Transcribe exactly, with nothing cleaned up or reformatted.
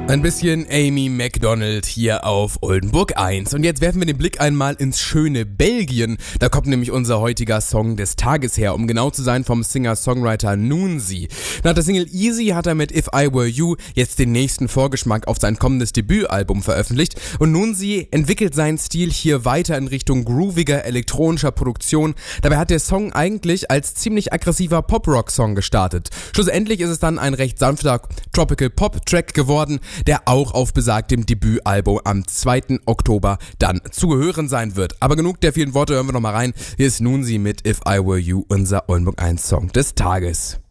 Ein bisschen Amy Macdonald hier auf Oldenburg eins. Und jetzt werfen wir den Blick einmal ins schöne Belgien. Da kommt nämlich unser heutiger Song des Tages her, um genau zu sein vom Singer-Songwriter Noonzy. Nach der Single Easy hat er mit If I Were You jetzt den nächsten Vorgeschmack auf sein kommendes Debütalbum veröffentlicht. Und Noonzy entwickelt seinen Stil hier weiter in Richtung grooviger elektronischer Produktion. Dabei hat der Song eigentlich als ziemlich aggressiver Pop-Rock-Song gestartet. Schlussendlich ist es dann ein recht sanfter Tropical-Pop-Track geworden, der auch auf besagtem Debütalbum am zweiten Oktober dann zu hören sein wird. Aber genug der vielen Worte, hören wir noch mal rein. Hier ist Noonzy mit If I Were You, unser Oldenburg eins Song des Tages.